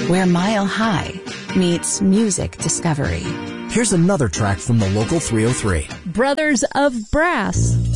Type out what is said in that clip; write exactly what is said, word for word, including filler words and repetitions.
where Mile High meets music discovery. Here's another track from the Local three oh three. Brothers of Brass.